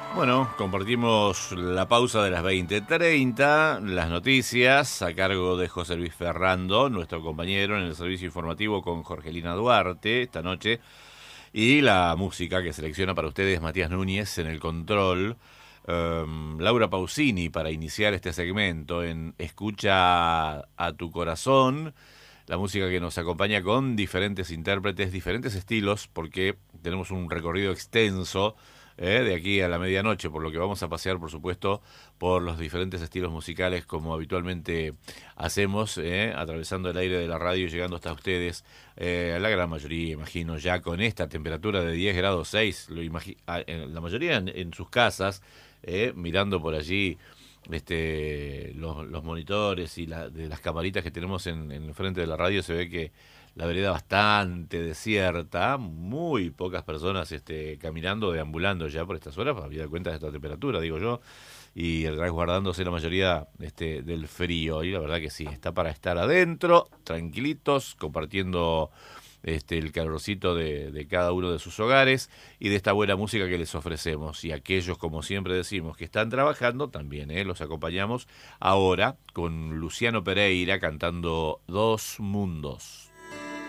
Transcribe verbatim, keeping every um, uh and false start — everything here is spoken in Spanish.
Bueno, compartimos la pausa de las veinte treinta, las noticias a cargo de José Luis Ferrando, nuestro compañero en el servicio informativo con Jorgelina Duarte esta noche, y la música que selecciona para ustedes Matías Núñez en el control, um, Laura Pausini para iniciar este segmento en Escucha a tu corazón, la música que nos acompaña con diferentes intérpretes, diferentes estilos, porque tenemos un recorrido extenso Eh, de aquí a la medianoche, por lo que vamos a pasear, por supuesto, por los diferentes estilos musicales como habitualmente hacemos, eh, atravesando el aire de la radio y llegando hasta ustedes, eh, la gran mayoría, imagino, ya con esta temperatura de diez grados seis, lo imagi- a- en la mayoría en, en sus casas, eh, mirando por allí este los, los monitores y la, de las camaritas que tenemos en, en el frente de la radio, se ve que la vereda bastante desierta, muy pocas personas este, caminando, deambulando ya por estas horas, habida cuenta de esta temperatura, digo yo, y resguardándose la mayoría este, del frío. Y la verdad que sí, está para estar adentro, tranquilitos, compartiendo este, el calorcito de, de cada uno de sus hogares y de esta buena música que les ofrecemos. Y aquellos, como siempre decimos, que están trabajando, también ¿eh? los acompañamos ahora con Luciano Pereira cantando Dos Mundos.